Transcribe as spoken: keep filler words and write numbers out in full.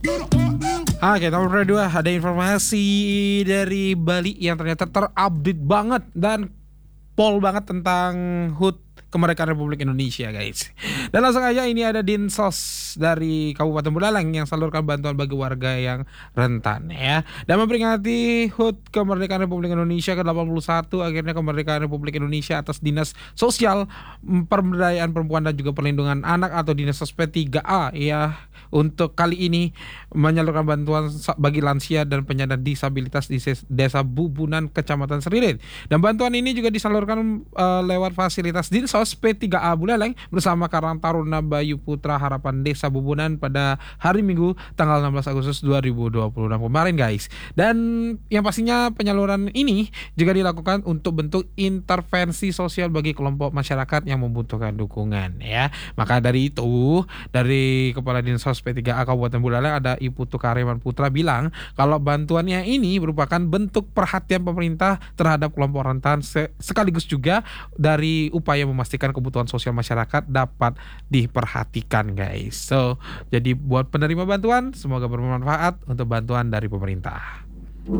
Oke, nomor dua ada informasi dari Bali yang ternyata terupdate banget dan pol banget tentang H U T Kemerdekaan Republik Indonesia, guys. Dan langsung aja ini ada Dinsos dari Kabupaten Buleleng yang salurkan bantuan bagi warga yang rentan ya. Dan memperingati H U T Kemerdekaan Republik Indonesia ke delapan puluh satu, akhirnya kemerdekaan Republik Indonesia atas Dinas Sosial, Pemberdayaan Perempuan dan juga Perlindungan Anak atau Dinas Sos P tiga A ya, untuk kali ini menyalurkan bantuan bagi lansia dan penyandang disabilitas di Desa Bubunan, Kecamatan Seririt. Dan bantuan ini juga disalurkan uh, lewat fasilitas Dinsos P tiga A Buleleng bersama Karang Taruna Bayu Putra Harapan Desa Bubunan pada hari Minggu tanggal enam belas Agustus dua ribu dua puluh enam kemarin, guys. Dan yang pastinya penyaluran ini juga dilakukan untuk bentuk intervensi sosial bagi kelompok masyarakat yang membutuhkan dukungan ya. Maka dari itu, dari Kepala Dinsos P tiga A Kabupaten Buleleng ada Ibu Tukareman Putra bilang kalau bantuannya ini merupakan bentuk perhatian pemerintah terhadap kelompok rentan sekaligus juga dari upaya memastikan kebutuhan sosial masyarakat dapat diperhatikan, guys. So, jadi buat penerima bantuan semoga bermanfaat untuk bantuan dari pemerintah.